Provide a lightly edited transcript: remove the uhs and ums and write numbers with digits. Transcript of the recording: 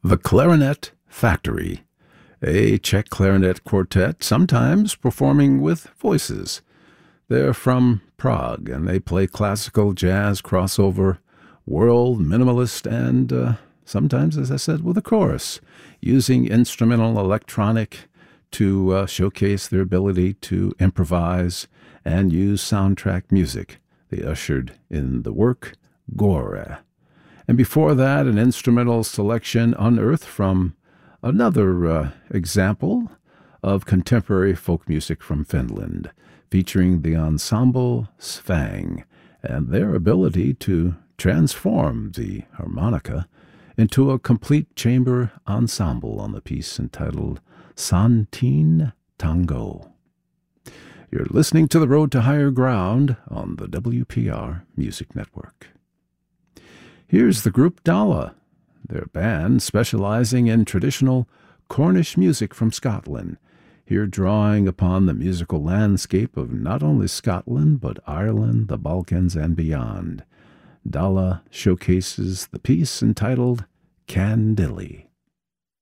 The Clarinet Factory, a Czech clarinet quartet, sometimes performing with voices. They're from Prague, and they play classical, jazz, crossover, world, minimalist, and sometimes, as I said, with a chorus, using instrumental electronic to showcase their ability to improvise and use soundtrack music. They ushered in the work Gore. And before that, an instrumental selection unearthed from another example of contemporary folk music from Finland, featuring the ensemble Svang and their ability to transform the harmonica into a complete chamber ensemble on the piece entitled Santin Tango. You're listening to The Road to Higher Ground on the WPR Music Network. Here's the group Dala, their band specializing in traditional Cornish music from Scotland, here drawing upon the musical landscape of not only Scotland but Ireland, the Balkans, and beyond. Dala showcases the piece entitled Candilli.